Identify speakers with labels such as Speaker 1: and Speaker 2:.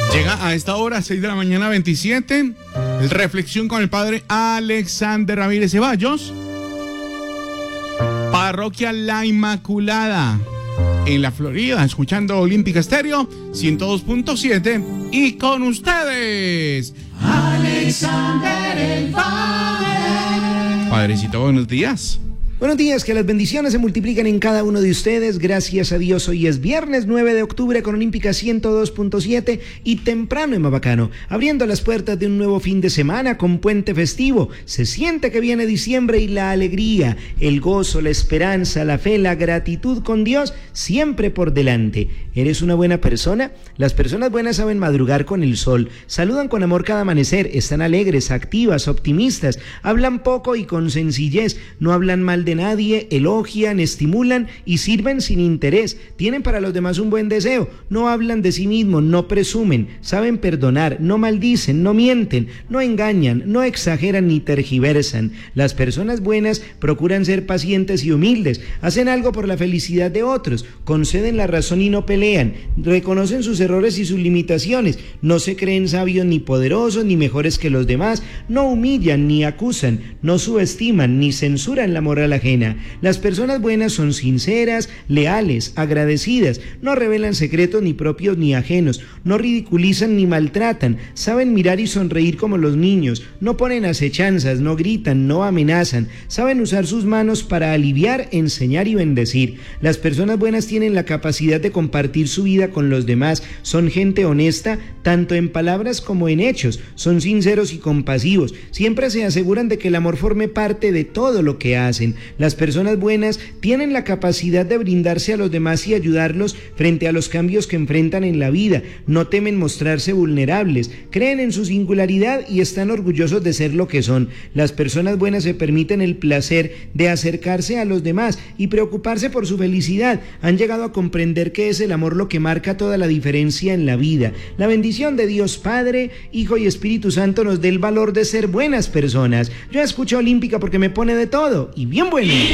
Speaker 1: Llega a esta hora, 6 de la mañana, 27. Reflexión con el padre Alexander Ramírez Ceballos. Parroquia La Inmaculada, en la Florida, escuchando Olímpica Estéreo 102.7. Y con ustedes, Alexander el Padre. Padrecito, buenos días.
Speaker 2: Buenos días, que las bendiciones se multiplican en cada uno de ustedes. Gracias a Dios, hoy es viernes 9 de octubre con Olímpica 102.7 y temprano en Mabacano, abriendo las puertas de un nuevo fin de semana con puente festivo. Se siente que viene diciembre y la alegría, el gozo, la esperanza, la fe, la gratitud con Dios siempre por delante. ¿Eres una buena persona? Las personas buenas saben madrugar con el sol, saludan con amor cada amanecer, están alegres, activas, optimistas, hablan poco y con sencillez, no hablan mal de nadie, elogian, estimulan y sirven sin interés, tienen para los demás un buen deseo, no hablan de sí mismos, no presumen, saben perdonar, no maldicen, no mienten, no engañan, no exageran ni tergiversan. Las personas buenas procuran ser pacientes y humildes, hacen algo por la felicidad de otros, conceden la razón y no pelean, reconocen sus errores y sus limitaciones, no se creen sabios ni poderosos ni mejores que los demás, no humillan ni acusan, no subestiman ni censuran la moral ajena. Las personas buenas son sinceras, leales, agradecidas, no revelan secretos ni propios ni ajenos, no ridiculizan ni maltratan, saben mirar y sonreír como los niños, no ponen acechanzas, no gritan, no amenazan, saben usar sus manos para aliviar, enseñar y bendecir. Las personas buenas tienen la capacidad de compartir su vida con los demás, son gente honesta, tanto en palabras como en hechos, son sinceros y compasivos, siempre se aseguran de que el amor forme parte de todo lo que hacen. Las personas buenas tienen la capacidad de brindarse a los demás y ayudarlos frente a los cambios que enfrentan en la vida, no temen mostrarse vulnerables, creen en su singularidad y están orgullosos de ser lo que son. Las personas buenas se permiten el placer de acercarse a los demás y preocuparse por su felicidad, han llegado a comprender que es el amor lo que marca toda la diferencia en la vida. La bendición de Dios Padre, Hijo y Espíritu Santo nos dé el valor de ser buenas personas. Yo escucho Olímpica porque me pone de todo y bien bueno.